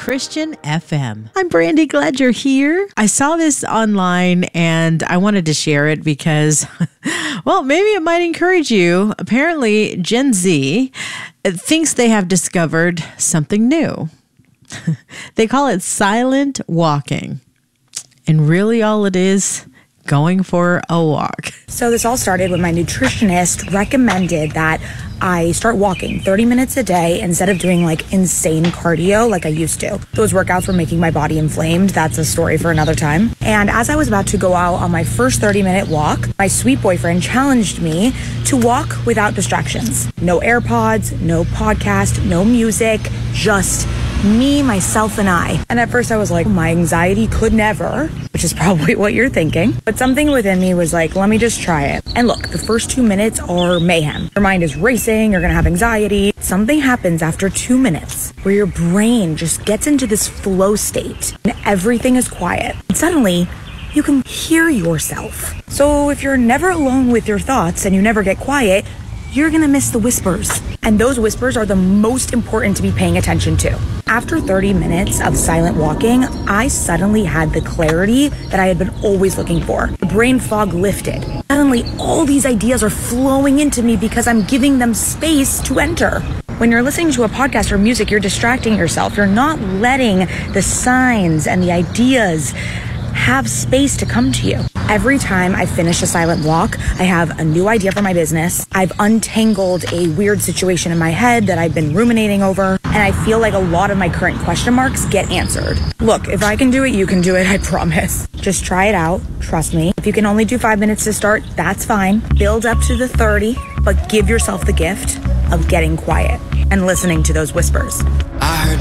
Christian FM. I'm Brandy, glad you're here. I saw this online and I wanted to share it because, well, maybe it might encourage you. Apparently, Gen Z thinks they have discovered something new. They call it silent walking. And really all it is, going for a walk. So this all started when my nutritionist recommended that I start walking 30 minutes a day instead of doing like insane cardio like I used to. Those workouts were making my body inflamed. That's a story for another time. And as I was about to go out on my first 30-minute walk, my sweet boyfriend challenged me to walk without distractions. No AirPods, no podcast, no music, just me, myself, and I. And at first I was like, my anxiety could never, which is probably what you're thinking. But something within me was like, let me just try it. And look, the first 2 minutes are mayhem. Your mind is racing, you're gonna have anxiety. Something happens after 2 minutes where your brain just gets into this flow state and everything is quiet. And suddenly, you can hear yourself. So if you're never alone with your thoughts and you never get quiet, you're gonna miss the whispers. And those whispers are the most important to be paying attention to. After 30 minutes of silent walking, I suddenly had the clarity that I had been always looking for. The brain fog lifted. Suddenly, all these ideas are flowing into me because I'm giving them space to enter. When you're listening to a podcast or music, you're distracting yourself. You're not letting the signs and the ideas have space to come to you. Every time I finish a silent walk, I have a new idea for my business. I've untangled a weird situation in my head that I've been ruminating over, and I feel like a lot of my current question marks get answered. Look, if I can do it, you can do it, I promise. Just try it out, trust me. If you can only do 5 minutes to start, that's fine. Build up to the 30, but give yourself the gift of getting quiet and listening to those whispers.